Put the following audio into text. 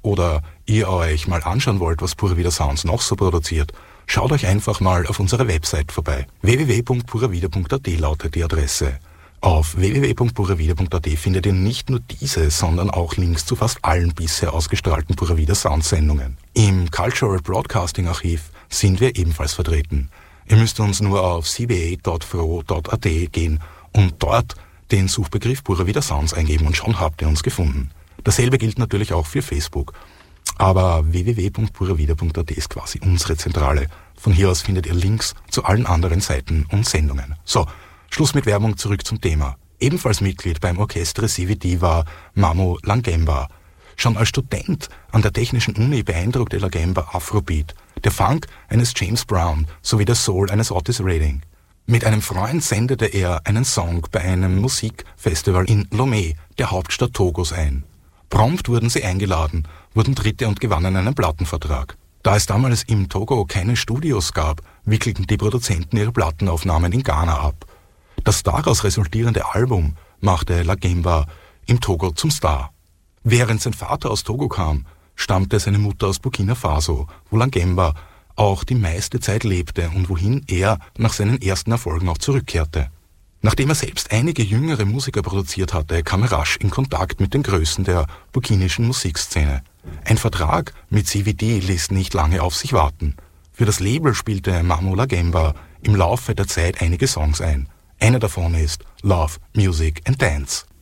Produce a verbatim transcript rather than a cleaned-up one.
oder ihr euch mal anschauen wollt, was Pura Vida Sounds noch so produziert, schaut euch einfach mal auf unserer Website vorbei. w w w punkt pura vida punkt a t lautet die Adresse. Auf w w w punkt pura vida punkt a t findet ihr nicht nur diese, sondern auch Links zu fast allen bisher ausgestrahlten Pura Vida Sounds Sendungen. Im Cultural Broadcasting Archiv sind wir ebenfalls vertreten. Ihr müsst uns nur auf c b a punkt f r o punkt a t gehen und dort den Suchbegriff Pura Vida Sounds eingeben und schon habt ihr uns gefunden. Dasselbe gilt natürlich auch für Facebook. Aber w w w punkt pura vida punkt a t ist quasi unsere Zentrale. Von hier aus findet ihr Links zu allen anderen Seiten und Sendungen. So, Schluss mit Werbung, zurück zum Thema. Ebenfalls Mitglied beim Orchestre C V D war Mamo Langemba. Schon als Student an der Technischen Uni beeindruckte Langemba Afrobeat, der Funk eines James Brown sowie der Soul eines Otis Redding. Mit einem Freund sendete er einen Song bei einem Musikfestival in Lomé, der Hauptstadt Togos, ein. Prompt wurden sie eingeladen, wurden Dritte und gewannen einen Plattenvertrag. Da es damals im Togo keine Studios gab, wickelten die Produzenten ihre Plattenaufnahmen in Ghana ab. Das daraus resultierende Album machte Langemba im Togo zum Star. Während sein Vater aus Togo kam, stammte seine Mutter aus Burkina Faso, wo Langemba auch die meiste Zeit lebte und wohin er nach seinen ersten Erfolgen auch zurückkehrte. Nachdem er selbst einige jüngere Musiker produziert hatte, kam er rasch in Kontakt mit den Größen der burkinischen Musikszene. Ein Vertrag mit C V D ließ nicht lange auf sich warten. Für das Label spielte Mamo Langemba im Laufe der Zeit einige Songs ein. Einer davon ist Love, Music and Dance.